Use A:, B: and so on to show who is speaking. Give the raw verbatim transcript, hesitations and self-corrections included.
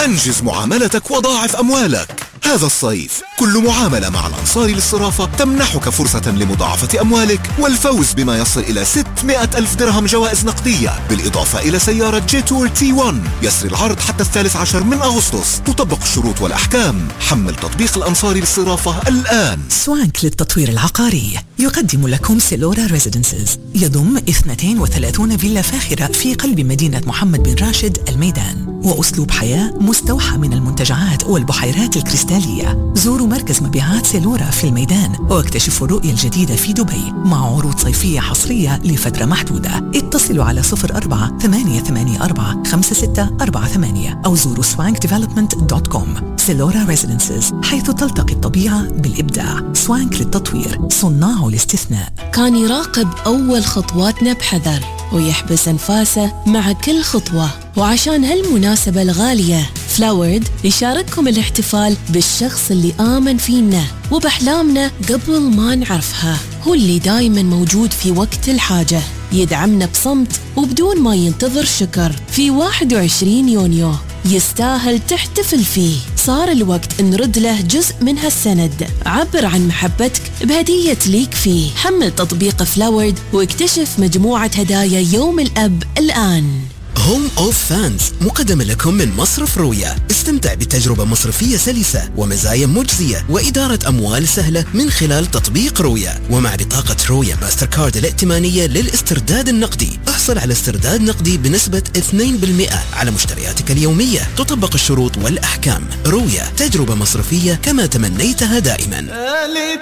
A: أنجز معاملتك وضاعف أموالك. هذا الصيف كل معاملة مع الأنصار للصرافة تمنحك فرصة لمضاعفة أموالك والفوز بما يصل إلى ستمائة ألف درهم جوائز نقدية، بالإضافة إلى سيارة جيتور تي واحد. يسري العرض حتى الثالث عشر من أغسطس. تطبق الشروط والأحكام. حمل تطبيق الأنصار للصرافة الآن.
B: سوانك للتطوير العقاري يقدم لكم سيلورا ريزيدنسز، يضم اثنتين وثلاثين فيلا فاخرة في قلب مدينة محمد بن راشد الميدان، وأسلوب حياة مستوحى من المنتجعات والبحيرات الكريستالية. زوروا مركز مبيعات سيلورا في الميدان واكتشفوا الرؤية الجديدة في دبي مع عروض صيفية حصرية لفترة محدودة. اتصلوا على صفر أربعة ثمانية ثمانية أربعة خمسة ستة أربعة ثمانية أو زوروا سوانك ديفلوبمنت دوت كوم. سيلورا ريزيدنسز، حيث تلتقي الطبيعة بالإبداع. سوانك للتطوير، صناع الاستثناء.
C: كان يراقب أول خطواتنا بحذر ويحبس أنفاسه مع كل خطوة، وعشان هالمناسبة الغالية فلاورد يشارككم الاحتفال بالشخص اللي آمن فينا وبأحلامنا قبل ما نعرفها. هو اللي دايما موجود في وقت الحاجة، يدعمنا بصمت وبدون ما ينتظر شكر. في واحد وعشرين يونيو يستاهل تحتفل فيه. صار الوقت نرد له جزء من هالسند. عبر عن محبتك بهدية ليك فيه. حمل تطبيق فلاورد واكتشف مجموعة هدايا يوم الأب الآن.
D: هوم أوف فانز مقدم لكم من مصرف رويا. استمتع بتجربة مصرفية سلسة ومزايا مجزية وإدارة أموال سهلة من خلال تطبيق رويا. ومع بطاقة رويا ماستر كارد الائتمانية للاسترداد النقدي احصل على استرداد نقدي بنسبة اثنين بالمئة على مشترياتك اليومية. تطبق الشروط والأحكام. رويا، تجربة مصرفية كما تمنيتها دائما.